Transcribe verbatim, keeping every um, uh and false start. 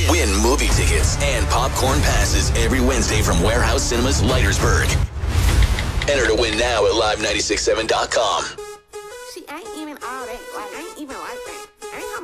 Win movie tickets and popcorn passes every Wednesday from Warehouse Cinemas, Leitersburg. Enter to win now at live nine six seven dot com. See, I ain't even all that. Like, I ain't even like that.